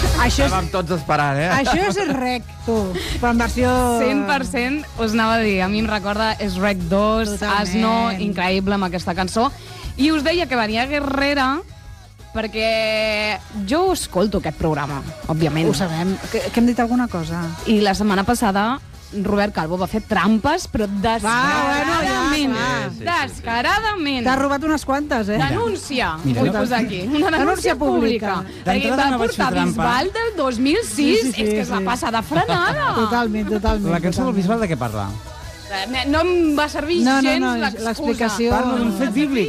Estàvem tots esperant, Això és Rec, tu, però en versió... 100% us anava a dir, a mi em recorda és Rec 2, Totalment. Asno, increïble amb aquesta cançó. I us deia que venia Guerrera perquè jo escolto aquest programa, òbviament. Ho sabem, que hem dit alguna cosa. I la setmana passada Robert Calvo va fer trampes, però descaradament. Descaradament. T'has robat unes quantes, Denúncia, Mira. vull posar aquí. Una denúncia pública. Perquè D'entrada va no vaig fer portar trampa. Bisbal del 2006. Sí, És que es va passar de frenada. Totalment. La cançó del Bisbal de què parla? No em va servir gens l'excusa. l'explicació... Parla d'un fet bíblic.